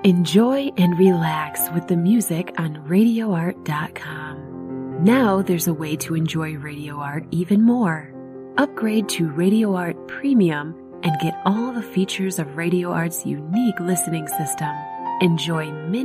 Enjoy and relax with the music on RadioArt.com. Now there's a way to enjoy Radio Art even more. Upgrade to Radio Art Premium and get all the features of Radio Art's unique listening system. Enjoy many